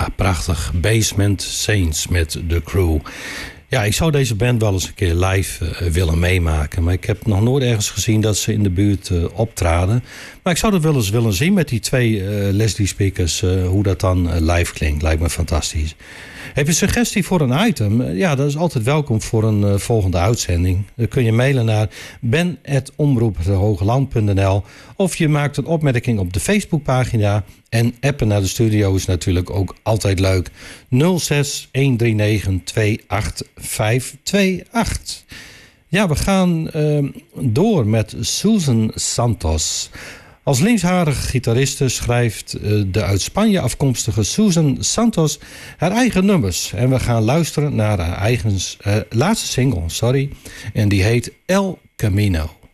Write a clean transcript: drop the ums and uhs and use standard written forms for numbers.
Ja, prachtig. Basement Saints met The Crew. Ja, ik zou deze band wel eens een keer live willen meemaken. Maar ik heb nog nooit ergens gezien dat ze in de buurt optraden. Maar ik zou dat wel eens willen zien met die twee Leslie speakers. Hoe dat dan live klinkt. Lijkt me fantastisch. Heb je een suggestie voor een item? Ja, dat is altijd welkom voor een volgende uitzending. Dan kun je mailen naar ben@omroephogeland.nl of je maakt een opmerking op de Facebookpagina. En appen naar de studio is natuurlijk ook altijd leuk. 06 139 28528. Ja, we gaan door met Susan Santos. Als linksharige gitariste schrijft de uit Spanje afkomstige Susan Santos haar eigen nummers. En we gaan luisteren naar haar eigen laatste single, en die heet El Camino.